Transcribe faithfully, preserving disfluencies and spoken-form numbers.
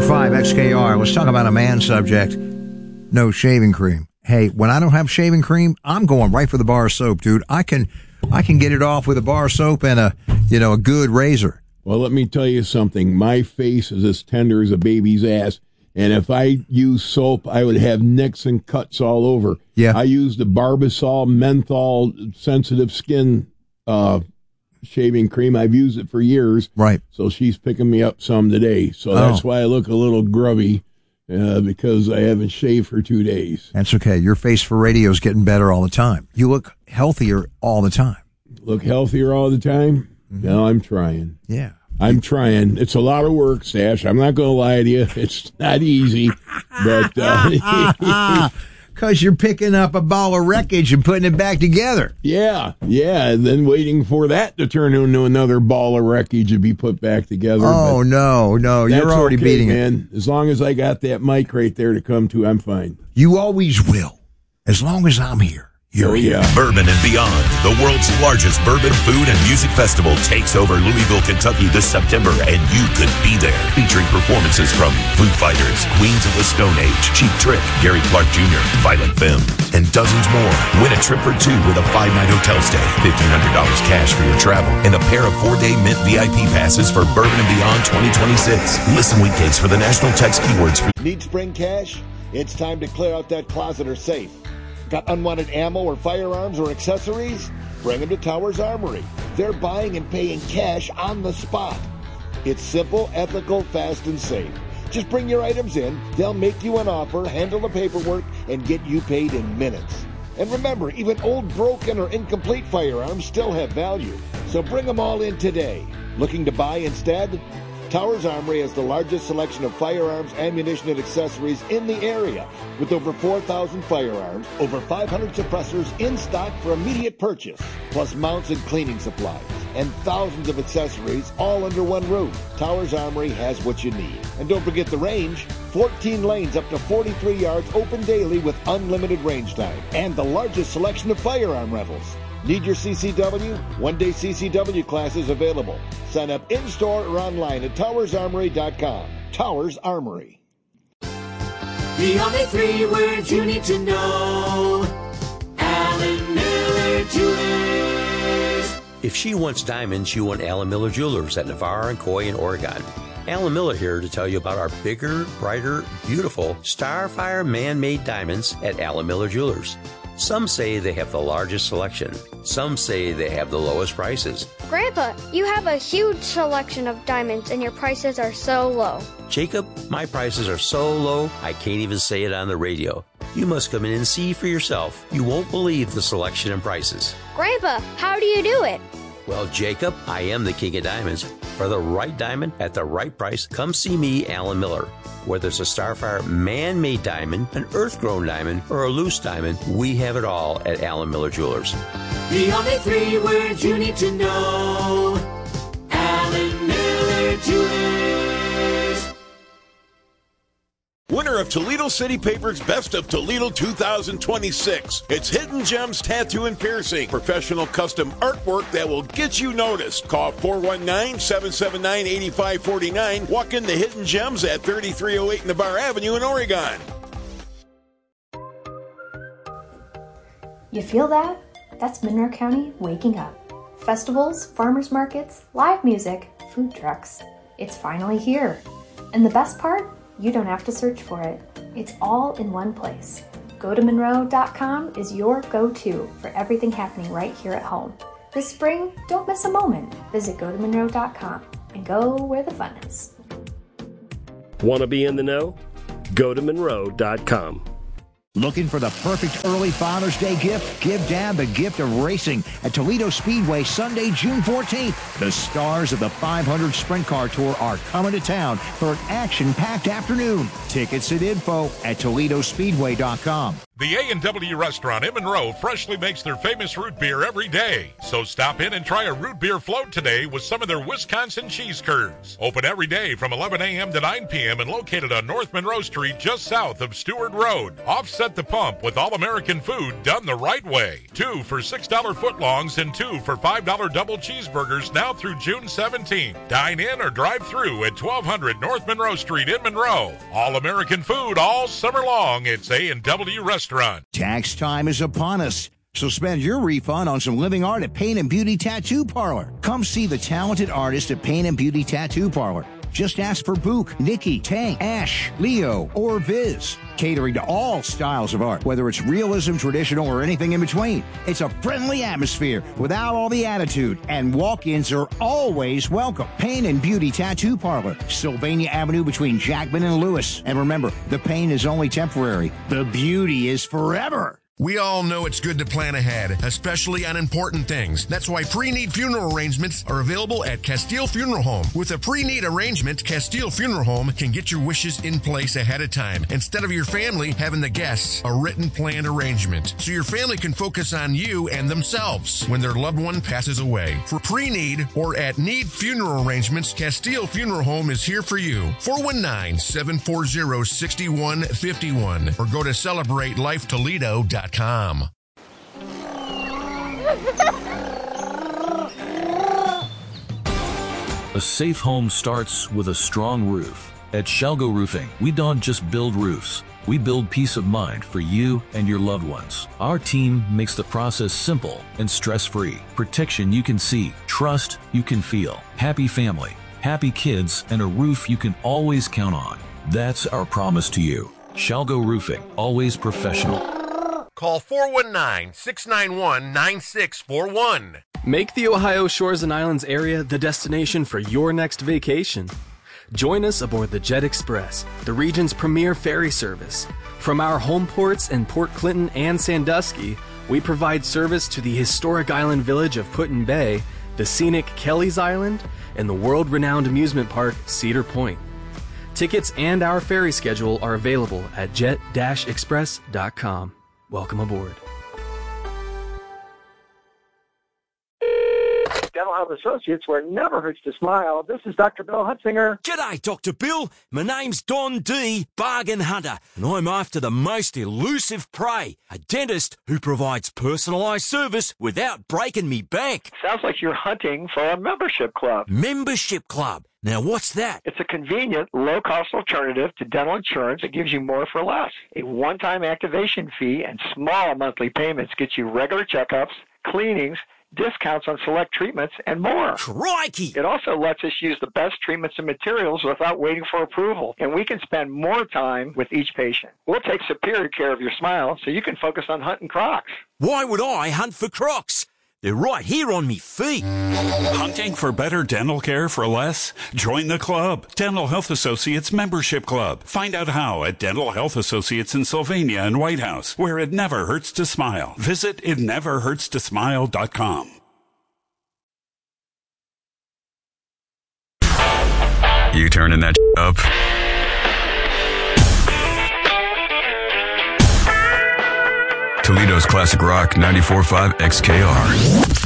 five X K R. Let's talk about a man subject. No shaving cream. Hey, when I don't have shaving cream, I'm going right for the bar soap, dude. I can I can get it off with a bar soap and a, you know, a good razor. Well, let me tell you something. My face is as tender as a baby's ass. And if I use soap, I would have nicks and cuts all over. Yeah. I use the Barbasol menthol sensitive skin uh, shaving cream. I've used it for years. Right. So she's picking me up some today. So that's Oh. why I look a little grubby, uh, because I haven't shaved for two days. That's okay. Your face for radio is getting better all the time. You look healthier all the time. Look healthier all the time? Mm-hmm. No, I'm trying. Yeah. I'm trying. It's a lot of work, Stash. I'm not going to lie to you. It's not easy. But uh, because you're picking up a ball of wreckage and putting it back together. Yeah, yeah, and then waiting for that to turn into another ball of wreckage to be put back together. Oh, but no, no, you're already okay, beating man. it. As long as I got that mic right there to come to, I'm fine. You always will. As long as I'm here. Oh, yeah. Bourbon and Beyond, the world's largest bourbon, food, and music festival, takes over Louisville, Kentucky this September, and you could be there. Featuring performances from Foo Fighters, Queens of the Stone Age, Cheap Trick, Gary Clark Junior, Violent Femme, and dozens more. Win a trip for two with a five-night hotel stay, fifteen hundred dollars cash for your travel, and a pair of four-day Mint V I P passes for Bourbon and Beyond twenty twenty-six. Listen weekdays for the national text keywords. For- Need spring cash? It's time to clear out that closet or safe. Got unwanted ammo or firearms or accessories? Bring them to Towers Armory. They're buying and paying cash on the spot. It's simple, ethical, fast, and safe. Just bring your items in, they'll make you an offer, handle the paperwork, and get you paid in minutes. And remember, even old, broken, or incomplete firearms still have value. So bring them all in today. Looking to buy instead? Towers Armory has the largest selection of firearms, ammunition, and accessories in the area, with over four thousand firearms, over five hundred suppressors in stock for immediate purchase, plus mounts and cleaning supplies, and thousands of accessories all under one roof. Towers Armory has what you need. And don't forget the range, fourteen lanes up to forty-three yards open daily with unlimited range time, and the largest selection of firearm rentals. Need your C C W? One-day C C W classes available. Sign up in-store or online at towers armory dot com. Towers Armory. The only three words you need to know. Alan Miller Jewelers. If she wants diamonds, you want Alan Miller Jewelers at Navarre and Coy in Oregon. Alan Miller here to tell you about our bigger, brighter, beautiful Starfire man-made diamonds at Alan Miller Jewelers. Some say they have the largest selection. Some say they have the lowest prices. Grandpa, you have a huge selection of diamonds and your prices are so low. Jacob, my prices are so low, I can't even say it on the radio. You must come in and see for yourself. You won't believe the selection and prices. Grandpa, how do you do it? Well, Jacob, I am the king of diamonds. For the right diamond at the right price, come see me, Alan Miller. Whether it's a Starfire man-made diamond, an earth-grown diamond, or a loose diamond, we have it all at Alan Miller Jewelers. The only three words you need to know. Alan Miller Jewelers. Winner of Toledo City Paper's Best of Toledo two thousand twenty-six. It's Hidden Gems Tattoo and Piercing. Professional custom artwork that will get you noticed. Call four one nine, seven seven nine, eight five four nine. Walk into Hidden Gems at thirty-three oh eight Navarre Avenue in Oregon. You feel that? That's Monroe County waking up. Festivals, farmers markets, live music, food trucks. It's finally here. And the best part? You don't have to search for it. It's all in one place. go to monroe dot com is your go-to for everything happening right here at home. This spring, don't miss a moment. Visit go to monroe dot com and go where the fun is. Want to be in the know? go to monroe dot com. Looking for the perfect early Father's Day gift? Give Dad the gift of racing at Toledo Speedway Sunday, June fourteenth. The stars of the five hundred Sprint Car Tour are coming to town for an action-packed afternoon. Tickets and info at toledo speedway dot com. The A and W restaurant in Monroe freshly makes their famous root beer every day. So stop in and try a root beer float today with some of their Wisconsin cheese curds. Open every day from eleven a.m. to nine p.m. and located on North Monroe Street just south of Stewart Road. Offset the pump with all-American food done the right way. Two for six dollar footlongs and two for five dollar double cheeseburgers now through June seventeenth. Dine in or drive through at twelve hundred North Monroe Street in Monroe. All-American food all summer long. It's A and W Restaurant. Tax time is upon us, so spend your refund on some living art at Paint and Beauty Tattoo Parlor. Come see the talented artist at Paint and Beauty Tattoo Parlor. Just ask for Book, Nikki, Tank, Ash, Leo, or Viz. Catering to all styles of art, whether it's realism, traditional, or anything in between. It's a friendly atmosphere without all the attitude, and walk-ins are always welcome. Pain and Beauty Tattoo Parlor, Sylvania Avenue between Jackman and Lewis. And remember, the pain is only temporary. The beauty is forever. We all know it's good to plan ahead, especially on important things. That's why pre-need funeral arrangements are available at Castile Funeral Home. With a pre-need arrangement, Castile Funeral Home can get your wishes in place ahead of time, instead of your family having the guests a written planned arrangement, so your family can focus on you and themselves when their loved one passes away. For pre-need or at need funeral arrangements, Castile Funeral Home is here for you. four one nine, seven four zero, six one five one or go to celebrate life toledo dot com. A safe home starts with a strong roof. At Shalgo Roofing, we don't just build roofs. We build peace of mind for you and your loved ones. Our team makes the process simple and stress-free. Protection you can see, trust you can feel, happy family, happy kids, and a roof you can always count on. That's our promise to you. Shalgo Roofing, always professional. Call four one nine, six nine one, nine six four one. Make the Ohio Shores and Islands area the destination for your next vacation. Join us aboard the Jet Express, the region's premier ferry service. From our home ports in Port Clinton and Sandusky, we provide service to the historic island village of Put-in Bay, the scenic Kelly's Island, and the world-renowned amusement park Cedar Point. Tickets and our ferry schedule are available at jet dash express dot com. Welcome aboard. Dental Health Associates, where it never hurts to smile. This is Doctor Bill Hutzinger. G'day, Doctor Bill. My name's Don D, Bargain Hunter, and I'm after the most elusive prey, a dentist who provides personalised service without breaking me bank. Sounds like you're hunting for a membership club. Membership club? Now, what's that? It's a convenient, low-cost alternative to dental insurance that gives you more for less. A one-time activation fee and small monthly payments get you regular checkups, cleanings, discounts on select treatments, and more. Crikey! It also lets us use the best treatments and materials without waiting for approval, and we can spend more time with each patient. We'll take superior care of your smile so you can focus on hunting crocs. Why would I hunt for crocs? They're right here on me feet. Hunting for better dental care for less? Join the club, Dental Health Associates Membership Club. Find out how at Dental Health Associates in Sylvania and White House, where it never hurts to smile. Visit it never hurts to smile dot com. You turning that up? Toledo's Classic Rock ninety-four point five X K R.